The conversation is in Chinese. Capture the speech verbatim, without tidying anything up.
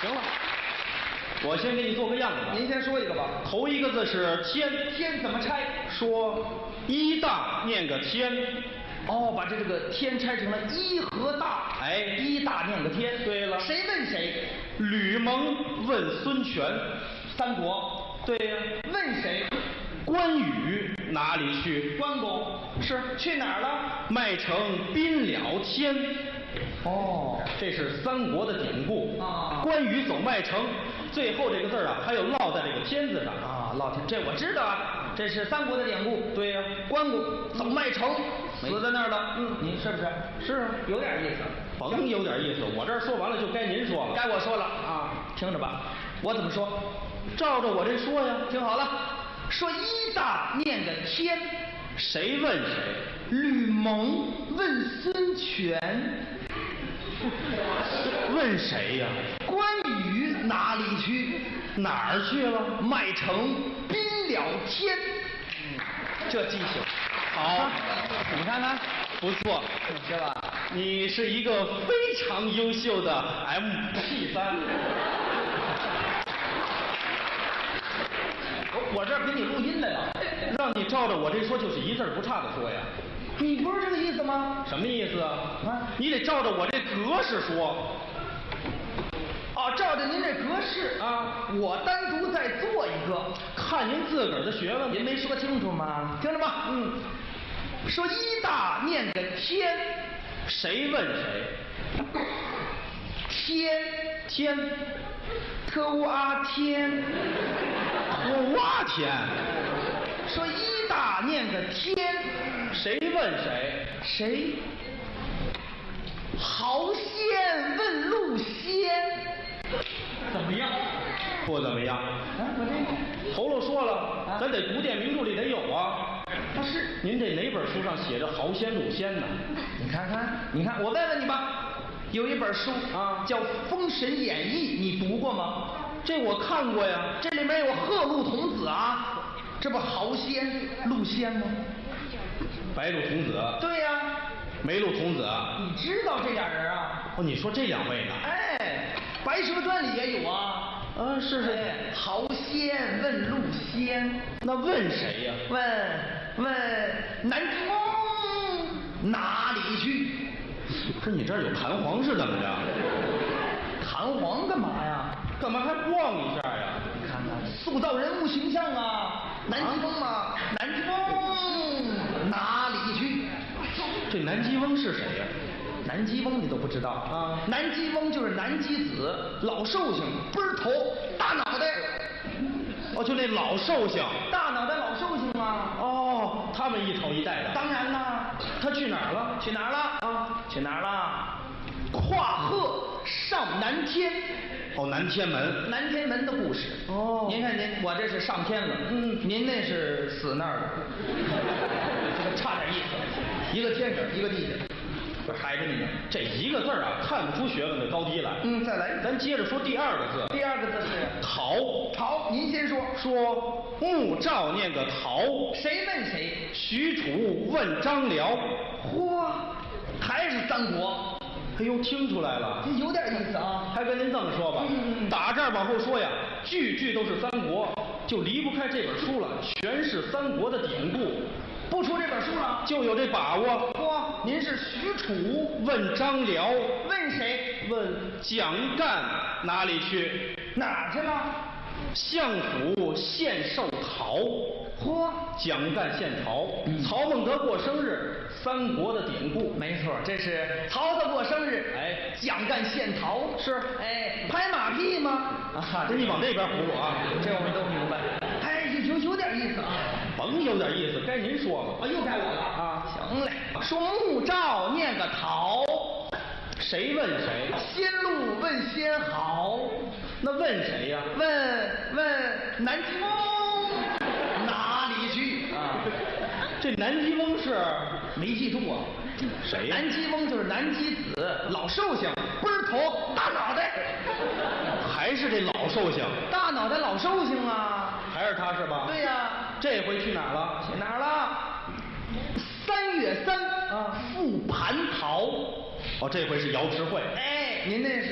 行了，我先给你做个样子。 您先说一个吧。 头一个字是天， 天怎么拆？ 说一大念个天。 哦，把这这个天拆成了一和大， 哎， 一大念个天。 对了， 谁问谁？ 吕蒙问孙权， 三国。 对呀、 啊。问谁？ 关羽哪里去？ 关公是去哪儿了？ 麦城宾了天。 哦， 这是三国的典故啊。 关羽走麦城，最后这个字啊，还有落在这个天字上啊。落天，这我知道啊，这是三国的典故。 对呀、啊， 关公走麦城，死在那儿了。 嗯， 您是不是？ 是啊， 有点意思。 甭有点意思，我这儿说完了就该您说了。 该我说了啊，听着吧，我怎么说？ 照着我这说呀。 听好了，说一大念个天， 谁问谁？ 吕蒙问孙权。 问谁呀？ 关羽哪里去？ 哪儿去了？ 麦城宾了天。嗯，这记性好， 你看看， 不错， 是吧？ 你是一个非常优秀的 M P 三。 我我这儿给你录音来了， 让你照着我这说，就是一字不差的说呀。 你不是这个意思吗？ 什么意思啊？ 啊， 你得照着我这格式说。 哦，照着您这格式啊， 我单独再做一个， 看您自个儿的学问。 您没说清楚吗？听着吧，嗯，说一大念个天， 谁问谁？ 天天， 特乌阿天， 我挖天。 说一大念个天， 谁问谁？ 谁？豪仙问路仙，怎么样？ 不怎么样。 啊，我这头头说了， 啊、 咱得古典名著里得有啊。 他是您这哪本书上写着豪仙路仙呢？ 你看看，你看，我问问你吧，有一本书啊， 叫《封神演义》，你读过吗？ 这我看过呀， 这里面有鹤鹿童子啊，这不豪仙陆仙吗？ 白鹿童子。 对呀、啊。 梅鹿童子。 你知道这俩人啊？ 哦，你说这两位呢？ 哎，《白蛇传》里也有啊。 啊，是是。 哎、豪仙问路仙， 那问谁呀？ 问问南极翁哪里去？ 不是你这儿有弹簧是怎么着？ 弹簧干嘛呀？ 干嘛还逛一下呀？ 你看看，塑造人物形象啊！南极翁嘛，南极翁哪里去？ 这南极翁是谁呀？ 南极翁你都不知道啊？ 南极翁就是南极子，老寿星，背儿头，大脑袋。 哦，就那老寿星， 大脑袋老寿星啊！ 哦，他们一头一代的。 当然啦， 他去哪儿了？ 去哪儿了？ 啊， 去哪儿了？跨鹤上南天。 哦，南天门。 南天门的故事。 哦， 您看您，我这是上天了， 嗯， 您那是死那儿了，这个差点意思，一个天上，一个地下。 孩子们，这一个字啊，看不出学问的高低来。 嗯，再来， 咱接着说第二个字。 第二个字是陶。 陶，您先说。 说穆兆念个陶。 谁问谁？ 许褚问张辽。 嚯，还是三国。 哎呦，听出来了， 这有点意思啊。 还跟您这么说吧， 嗯、 打这儿往后说呀，句句都是三国，就离不开这本书了，全是三国的典故。 不出这本书了， 就有这把握。 嚯，您是许褚问张辽。 问谁？ 问蒋干哪里去？ 哪儿去了？ 相府献寿桃。 嚯， 蒋干献桃。 嗯、 曹孟德过生日，三国的典故。 没错，这是曹操过生日。 哎， 蒋干献桃是。 哎，拍马屁吗？ 啊，这你往那边葫芦啊， 这我们都明白。哎，有有点意思啊。 甭有点意思，该您说了。 啊，又该我了啊。 行嘞，说穆兆念个陶。 谁问谁？ 仙路问仙好。 那问谁呀？ 问问南极翁哪里去啊？这南极翁是没记住啊？ 谁呀？ 南极翁就是南极子，老寿星，背儿头，大脑袋。 还是这老寿星？ 大脑袋老寿星啊？ 还是他是吧？ 对呀、啊。 这回去哪儿了？ 去哪儿了？三月三啊，复蟠桃。 哦，这回是瑶池会。 哎，您那是